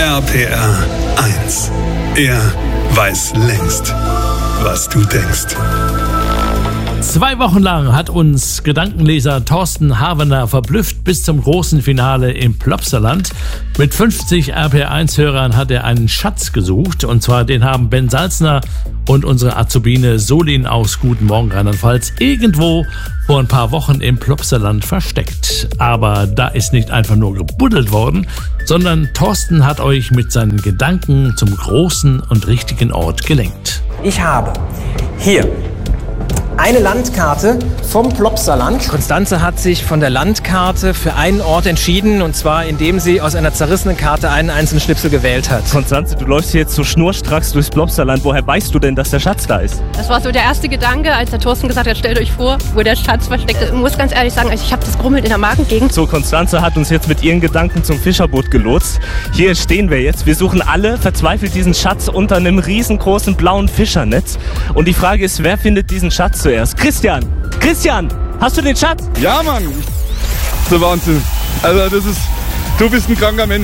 RPR 1. Er weiß längst, was du denkst. 2 Wochen lang hat uns Gedankenleser Thorsten Havener verblüfft bis zum großen Finale im Plopsaland. Mit 50 RPR1-Hörern hat er einen Schatz gesucht. Und zwar den haben Ben Salzner und unsere Azubine Solin aus Guten Morgen Rheinland-Pfalz irgendwo vor ein paar Wochen im Plopsaland versteckt. Aber da ist nicht einfach nur gebuddelt worden, sondern Thorsten hat euch mit seinen Gedanken zum großen und richtigen Ort gelenkt. Ich habe hier eine Landkarte vom Plopsaland. Konstanze hat sich von der Landkarte für einen Ort entschieden, und zwar indem sie aus einer zerrissenen Karte einen einzelnen Schnipsel gewählt hat. Konstanze, du läufst hier jetzt so schnurstracks durchs Plopsaland. Woher weißt du denn, dass der Schatz da ist? Das war so der erste Gedanke, als der Thorsten gesagt hat, stellt euch vor, wo der Schatz versteckt ist. Ich muss ganz ehrlich sagen, ich habe das Grummeln in der Magengegend. So, Konstanze hat uns jetzt mit ihren Gedanken zum Fischerboot gelotst. Hier stehen wir jetzt. Wir suchen alle verzweifelt diesen Schatz unter einem riesengroßen blauen Fischernetz. Und die Frage ist, wer findet diesen Schatz zuerst? Christian! Christian! Hast du den Schatz? Ja, Mann! Das ist der Wahnsinn. Also du bist ein kranker Mensch.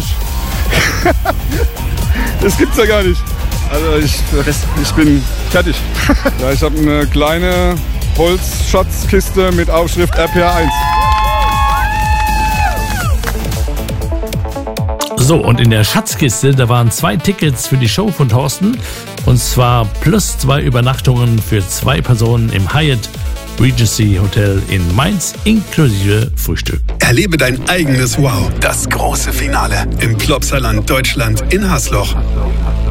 Das gibt's ja gar nicht. Also ich bin fertig. Ja, ich habe eine kleine Holzschatzkiste mit Aufschrift RPR 1. So, und in der Schatzkiste, da waren 2 Tickets für die Show von Thorsten. Und zwar plus 2 Übernachtungen für 2 Personen im Hyatt Regency Hotel in Mainz, inklusive Frühstück. Erlebe dein eigenes Wow. Das große Finale im Plopsaland Deutschland in Hasloch.